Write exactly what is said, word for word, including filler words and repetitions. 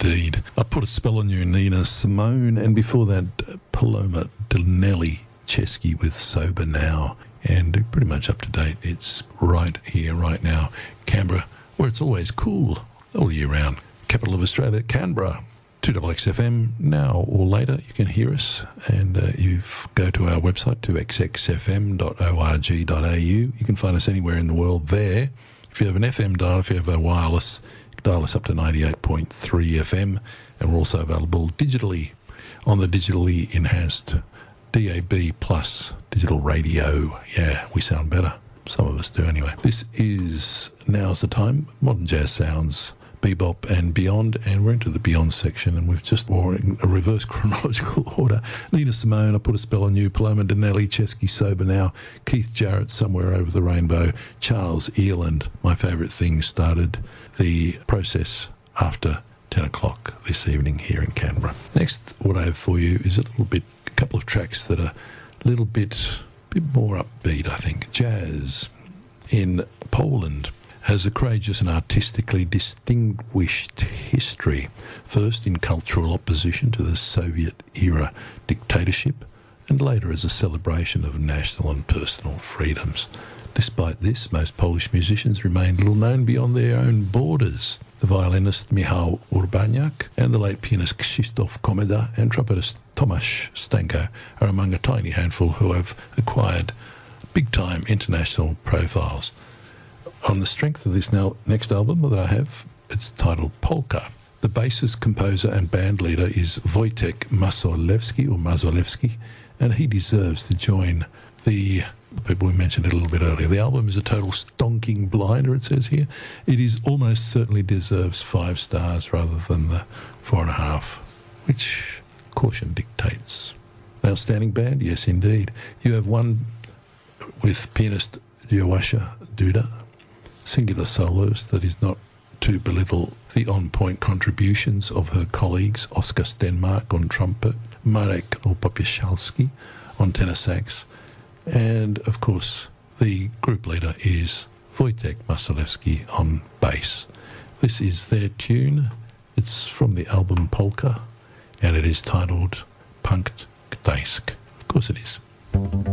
indeed. I Put a Spell on You, Nina Simone, and before that, Paloma Dinelli Chesky with Sober Now. And pretty much up to date, it's right here, right now, Canberra, where it's always cool all year round. Capital of Australia, Canberra. two X X F M, now or later, you can hear us, and uh, you go to our website, two x x f m dot org dot a u. You can find us anywhere in the world there. If you have an F M dial, if you have a wireless, dial us up to ninety-eight point three F M, and we're also available digitally on the digitally enhanced D A B plus digital radio. Yeah, we sound better. Some of us do anyway. This is Now's the Time, modern jazz sounds, bebop and beyond, and we're into the beyond section, and we've just, or in a reverse chronological order, Nina Simone, I Put a Spell on You, Paloma Dinelli, Chesky, Sober Now, Keith Jarrett, Somewhere Over the Rainbow, Charles Earland, My Favourite Thing, started the process after ten o'clock this evening here in Canberra. Next, what I have for you is a little bit, a couple of tracks that are a little bit, bit more upbeat, I think. Jazz in Poland has a courageous and artistically distinguished history, first in cultural opposition to the Soviet-era dictatorship, and later as a celebration of national and personal freedoms. Despite this, most Polish musicians remain little known beyond their own borders. The violinist Michał Urbaniak and the late pianist Krzysztof Komeda and trumpetist Tomasz Stanko are among a tiny handful who have acquired big-time international profiles. On the strength of this now next album that I have, it's titled Polka. The bassist, composer and band leader is Wojtek Masolewski, or Mazolewski, and he deserves to join the people we mentioned it a little bit earlier. The album is a total stonking blinder, it says here. It is almost certainly deserves five stars rather than the four and a half, which caution dictates. An outstanding band? Yes, indeed. You have one with pianist Joasha Duda, singular soloist that is not to belittle the on-point contributions of her colleagues Oskar Stenmark on trumpet, Marek Opopyszalski on tenor sax, and of course the group leader is Wojtek Masolewski on bass. This is their tune. It's from the album Polka, and it is titled Punkt Gdańsk. Of course it is.